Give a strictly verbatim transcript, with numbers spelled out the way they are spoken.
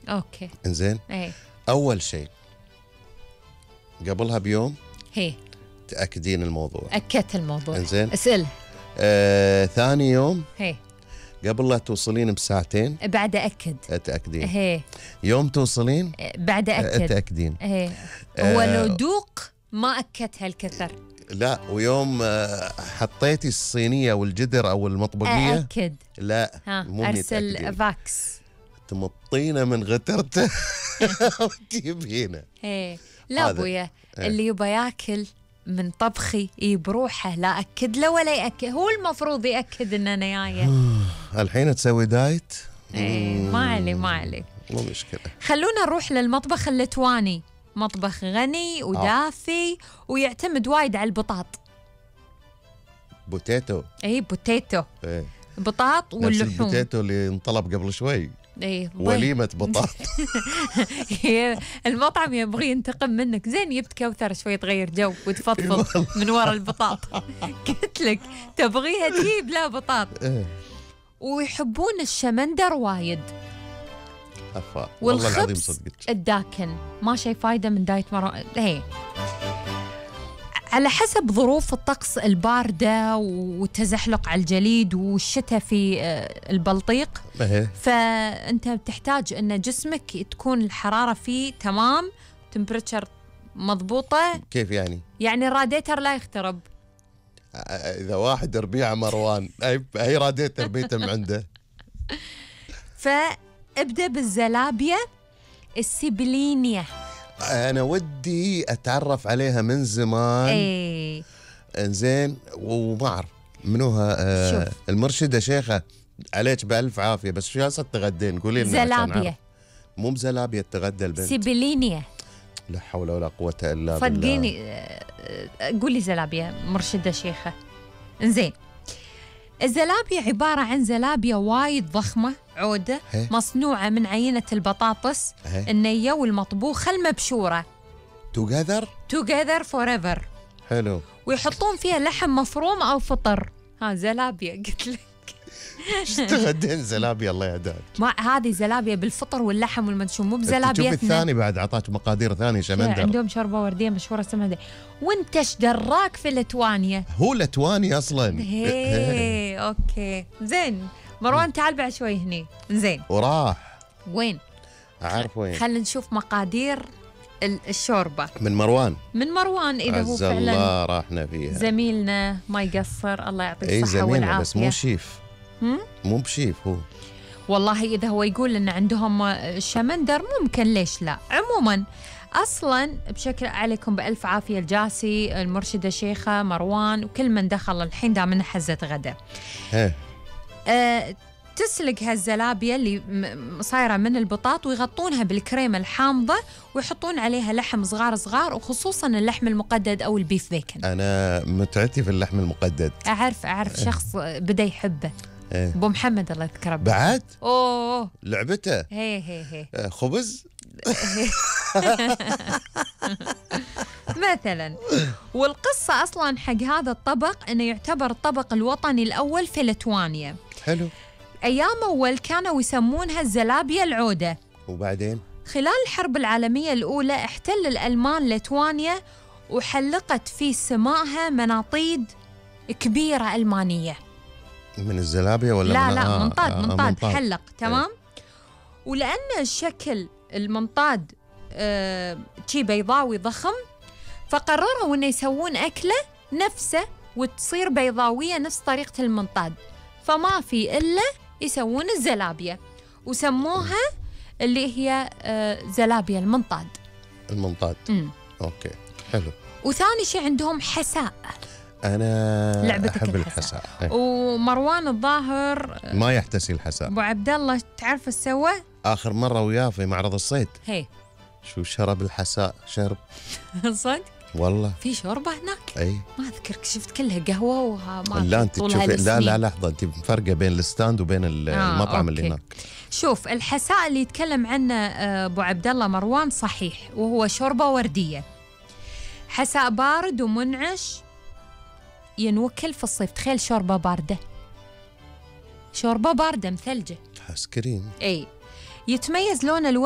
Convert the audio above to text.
اوكي. انزين. ايه. اول شيء قبلها بيوم هي تاكدين الموضوع. اكدت الموضوع. انزين. اسال. آه، ثاني يوم هي قبل لا توصلين بساعتين بعد اكد. تاكدين. هي يوم توصلين بعد اكد. تاكدين. هي آه، هو لو دوق ما اكدت هالكثر. لا، ويوم آه، حطيتي الصينيه والجدر او المطبقيه اكد. لا ها مو ارسل متأكدين. فاكس. تمطينه من غترته وتجيبينه. ايه لا هذا. ابويا إيه. اللي يبى ياكل من طبخي بروحه، لا اكد له ولا ياكد، هو المفروض ياكد ان انا جايه. الحين تسوي دايت؟ ايه ما علي ما علي. مو مشكله. خلونا نروح للمطبخ اللتواني، مطبخ غني ودافي ويعتمد وايد على البطاط. بوتيتو. اي بوتيتو. ايه. بطاط نفس واللحوم. البوتيتو اللي انطلب قبل شوي. ايه وليمه بطاط. المطعم يبغي ينتقم منك. زين جبت كوثر شوي تغير جو وتفضفض من ورا البطاط. قلت لك تبغيها تجيب لا بطاط. إيه. ويحبون الشمندر وايد أفا. والله العظيم والخبز صدقك. الداكن. ما شي فايدة من دايت مرة. هي على حسب ظروف الطقس الباردة والتزحلق على الجليد والشتاء في البلطيق، إيه. فأنت بتحتاج أن جسمك تكون الحرارة فيه تمام، تمبرتشر مضبوطة. كيف يعني؟ يعني الراديتر لا يخترب. إذا واحد ربيع مروان أي أي راديتر بيته من عنده. فابدأ بالزلابية السيبلينية. أنا ودي أتعرف عليها من زمان. ايه إنزين وما أعرف منوها. آه شوف. المرشدة شيخة عليك بألف عافية، بس شو هسه تغدين؟ قولي لنا عشان أعرف. زلابية مو بزلابية تغدى البنت. سيبلينية. لا حول ولا قوة إلا بالله. صدقيني آه، قولي زلابية مرشدة شيخة. انزين الزلابية عبارة عن زلابية وايد ضخمة، عودة هي. مصنوعة من عينة البطاطس هي. النية والمطبوخة المبشورة. together together forever. حلو. ويحطون فيها لحم مفروم أو فطر. ها زلابية قلت لك. ايش تغدين زلابية الله يهداك. ما هذه زلابية بالفطر واللحم والمدشوم، مو شوف بزلابية. الثاني بعد عطاك مقادير ثانية شمندر. عندهم شوربة وردية مشهورة اسمها دي. وانت ايش دراك في لتوانيا؟ هو لتواني اصلا. هي اوكي زين. مروان تعال بعد شوي هني. زين وراح وين؟ اعرف وين. خلينا نشوف مقادير ال- الشوربة من مروان. من مروان إذا هو عز فعلا الله راحنا فيها. زميلنا ما يقصر، الله يعطيه اي الصحة زميلنا والعافية. بس مو شيف. هم؟ مو بشيف هو. والله إذا هو يقول إن عندهم شمندر ممكن، ليش لا. عموما أصلا بشكل عليكم بألف عافية الجاسي، المرشدة شيخة، مروان، وكل من دخل الحين دامنا حزة غدا. ايه. أه تسلق هالزلابية اللي م- صايرة من البطاط ويغطونها بالكريمة الحامضة ويحطون عليها لحم صغار صغار، وخصوصا اللحم المقدد أو البيف بيكن. انا متعتي في اللحم المقدد. أعرف أعرف شخص بدأ يحبه. ايه. أبو محمد الله يذكره. بعد أوه لعبته. هي هي هي آه، خبز. مثلا. والقصة أصلا حق هذا الطبق أنه يعتبر الطبق الوطني الأول في لتوانيا. حلو. أيام أول كانوا يسمونها الزلابية العودة. وبعدين خلال الحرب العالمية الأولى احتل الألمان لتوانيا وحلقت في سمائها مناطيد كبيرة ألمانية. من الزلابية ولا لا من لا آه منطاد آه منطاد, منطاد. حلق تمام. ولأن الشكل المنطاد آه شي بيضاوي ضخم، فقرروا أنه يسوون أكلة نفسه وتصير بيضاوية نفس طريقة المنطاد، فما في إلا يسوون الزلابية وسموها اللي هي آه زلابية المنطاد. المنطاد. مم. اوكي حلو. وثاني شيء عندهم حساء. انا لعبتك احب الحساء. الحساء. إيه. ومروان الظاهر ما يحتسي الحساء. ابو عبد الله تعرف ايش سوى؟ اخر مره وياه في معرض الصيد هي شو شرب الحساء شرب. صدق والله في شوربه هناك؟ اي. ما اذكرك شفت كلها قهوه وما لا انت طول تشوفي. لا هالسنين. لا لحظه، انت مفرقه بين الستاند وبين ال- آه، المطعم اللي أوكي. هناك. شوف الحساء اللي يتكلم عنه آه، ابو عبد الله مروان صحيح، وهو شوربه ورديه. حساء بارد ومنعش ينوكل في الصيف. تخيل شوربه بارده، شوربه بارده مثلجه. ايس كريم. اي يتميز لون الورد